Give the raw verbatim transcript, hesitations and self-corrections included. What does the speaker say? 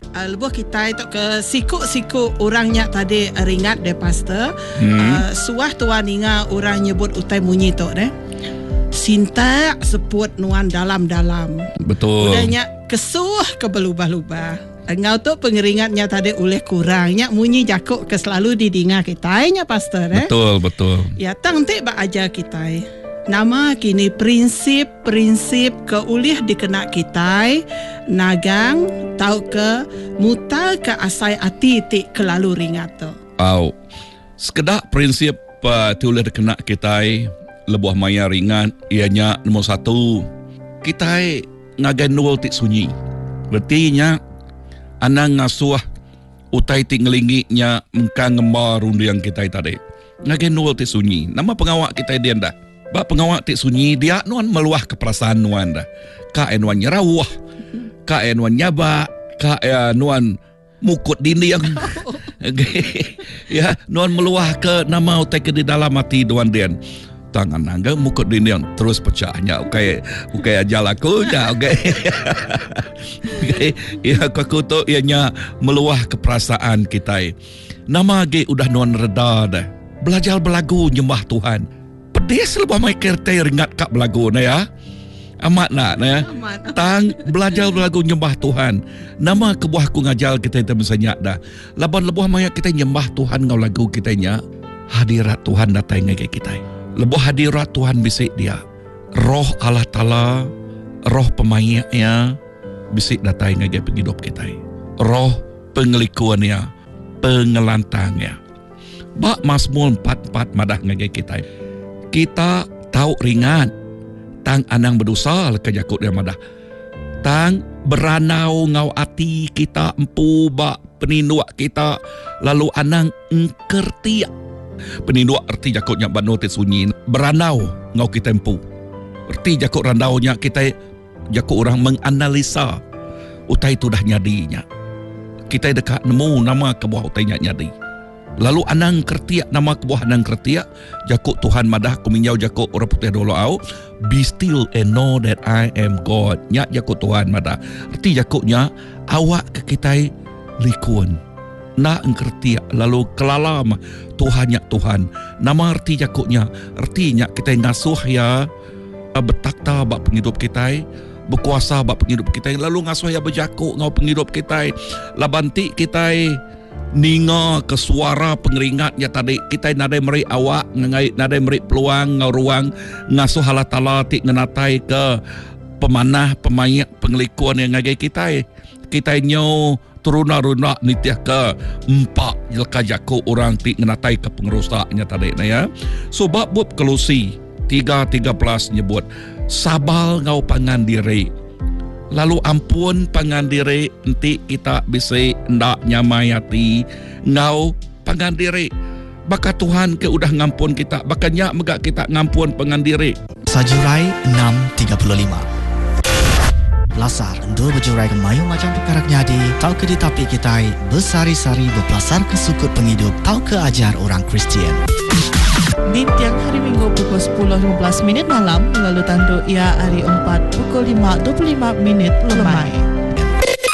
uh, lebuh kita itu ke siku-siku orangnya tadi uh, ringat deh pastor. Hmm. Uh, suah tuan inga orang nyebut utai munyi tu deh. Sinta seput nuan dalam-dalam. Betul. Udahnya kesuh ke belubah-lubah. Engau tu pengeringatnya tadi oleh kurangnya munyi jakuk ke selalu didinga kita nya pastor eh. Betul, betul. Ya tang te ba aja kita. Nama kini prinsip-prinsip ke ulih dikena kita nagang tau ke mutal ke asai ati ti kelalu ringat tu. Au. Sekedak prinsip uh, tu ulih dikena kita lebuh maya ringat ianya nombor satu kita ngagan nul ti sunyi. Bertinya anang ngasuh utai tinggelinginya engkang ngemar undiang kita tadi. Ngagen nual ti sunyi. Nama pengawak kita dia dah. Ba pengawak ti sunyi dia nuan meluah ke perasaan nuan dah. Ka nuan nyerawah. Ka nuan nyaba, ka nuan mukut dinding. Ya, nuan meluah ke nama utai ke di dalam hati nuan dia. Tangan nangga mukut dinding terus pecahnya. Okey, okey aja laku dah. Okey. Okey, ya aku tu ianya meluah ke perasaan kita. Nama ge udah nuan reda dah. Belajar belagu nyembah Tuhan. Pedis lebah mai kerte ringat kak belagu na ya. Amat nak na. Tang belajar belagu nyembah Tuhan. Nama kebuahku ngajal kita itu misalnya dah. Laban lebuh mai kita nyembah Tuhan ngau lagu kita nya. Hadirat Tuhan datang ngai kita. Lebuh hadirat Tuhan bisik dia. Roh Allah Ta'ala, roh pemainnya bisik datang ngagai penghidup kita. Roh pengelikuannya, pengelantangnya. Bak Mazmur empat empat madah ngagai kita. Kita tahu ringan tang anang berdosa ke jakut dia madah. Tang beranau ngau ati kita empu bak peninduak kita lalu anang engkerti. Peninduak erti jakutnya banu ti sunyi beranau ngau kita empu. Erti jakut randaunya kita jakut orang menganalisa utai tu dah nyadinya. Kita dekat nemu nama kebuah utai nyadi. Lalu anang kertiak nama kebuah anang kertiak jakut Tuhan madah kuminyau jakut orang putih dolo au. Be still and know that I am God. Nyak jakut Tuhan madah. Erti jakutnya awak ke kita likun. Nak engkerti lalu kelalam Tuhan yak Tuhan. Nama arti jakutnya, artinya kita ngasuh ya betakta bak penghidup kita, berkuasa bak penghidup kita, lalu ngasuh ya berjakuk ngau penghidup kita. Labanti kita ninga ke suara pengeringat ya tadi kita nadai meri awak ngai nadai meri peluang ngau ruang ngasuh Allah Taala ti ngenatai ke pemanah pemayak pengelikuan yang ngagai kita. Kita nyo turuna-runa nitiah ke empat jelka jaku orang ti ngenatai ke pengerusaknya tadi na ya. So bab buat Kolose tiga tiga belas nyebut sabal ngau pangan diri. Lalu ampun pangan diri nanti kita bisa ndak nyamayati ngau pangan diri. Baka Tuhan ke udah ngampun kita, bakanya megak kita ngampun pangan diri. Sajurai enam tiga puluh lima. Lasar endul berjurai kemayu macam perkara nyadi. Tau ke ditapi kita bersari-sari berpelasar ke sukut penghidup. Tau ke ajar orang Kristian. Di tiang hari Minggu pukul sepuluh lima belas minit malam, lalu tandu ia hari empat pukul lima dua puluh lima minit lemai.